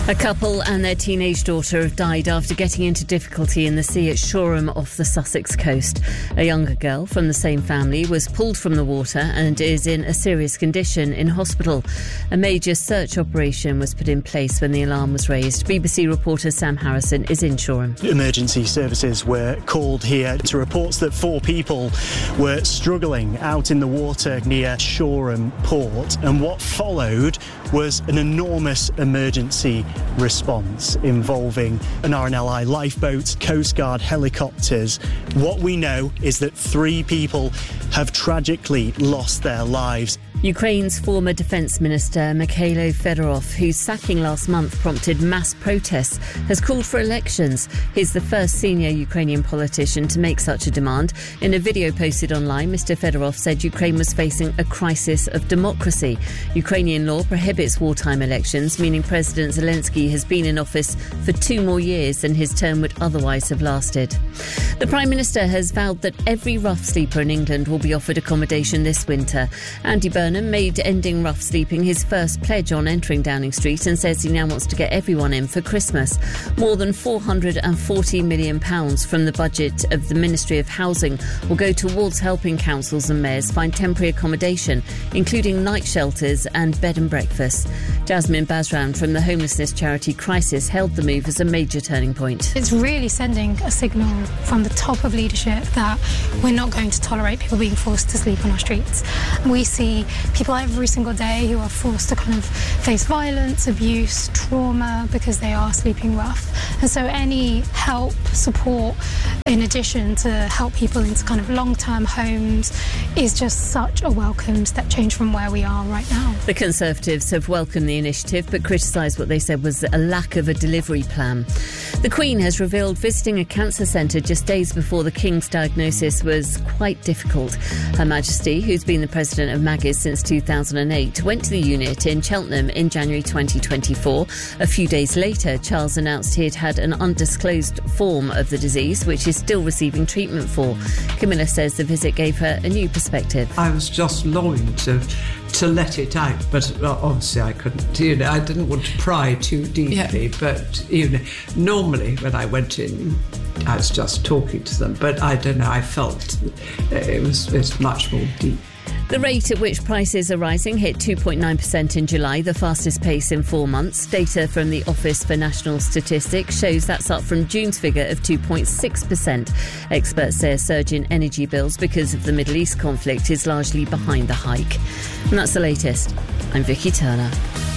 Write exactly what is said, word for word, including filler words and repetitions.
A couple and their teenage daughter have died after getting into difficulty in the sea at Shoreham off the Sussex coast. A younger girl from the same family was pulled from the water and is in a serious condition in hospital. A major search operation was put in place when the alarm was raised. B B C reporter Sam Harrison is in Shoreham. Emergency services were called here to reports that four people were struggling out in the water near Shoreham Port, and what followed was an enormous emergency response involving an R N L I lifeboat, Coast Guard helicopters. What we know is that three people have tragically lost their lives. Ukraine's former defence minister Mikhailo Fedorov, whose sacking last month prompted mass protests, has called for elections. He's the first senior Ukrainian politician to make such a demand. In a video posted online, Mr Fedorov said Ukraine was facing a crisis of democracy. Ukrainian law prohibits wartime elections, meaning President Zelensky has been in office for two more years than his term would otherwise have lasted. The Prime Minister has vowed that every rough sleeper in England will be offered accommodation this winter. Andy Burnham made ending rough sleeping his first pledge on entering Downing Street and says he now wants to get everyone in for Christmas. More than four hundred forty million pounds from the budget of the Ministry of Housing will go towards helping councils and mayors find temporary accommodation, including night shelters and bed and breakfast. Jasmine Bazran from the homelessness charity Crisis hailed the move as a major turning point. It's really sending a signal from the top of leadership that we're not going to tolerate people being forced to sleep on our streets. We see people every single day who are forced to kind of face violence, abuse, trauma because they are sleeping rough. And so any help, support, in addition to help people into kind of long-term homes, is just such a welcome step change from where we are right now. The Conservatives have welcomed the initiative but criticised what they said was a lack of a delivery plan. The Queen has revealed visiting a cancer centre just days before the King's diagnosis was quite difficult. Her Majesty, who's been the president of Maggies since two thousand eight, went to the unit in Cheltenham in January twenty twenty-four. A few days later, Charles announced he had had an undisclosed form of the disease, which he's still receiving treatment for. Camilla says the visit gave her a new perspective. I was just longing to to let it out, but obviously I couldn't. You know, I didn't want to pry too deeply, yeah. But you know, normally when I went in, I was just talking to them. But I don't know. I felt it was it was much more deep. The rate at which prices are rising hit two point nine percent in July, the fastest pace in four months. Data from the Office for National Statistics shows that's up from June's figure of two point six percent. Experts say a surge in energy bills because of the Middle East conflict is largely behind the hike. And that's the latest. I'm Vicky Turner.